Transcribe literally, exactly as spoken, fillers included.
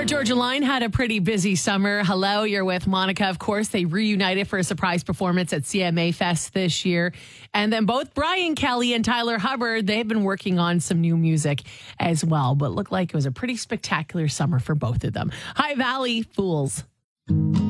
Our Georgia line had a pretty busy summer. Hello, you're with Monica. Of course, they reunited for a surprise performance at C M A Fest this year. And then both Brian Kelly and Tyler Hubbard, they've been working on some new music as well. But it looked like it was a pretty spectacular summer for both of them. High Valley Fools.